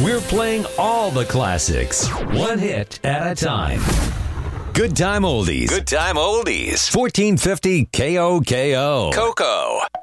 We're playing all the classics, one hit at a time. Good Time Oldies. Good Time Oldies. 1450 KOKO. Coco.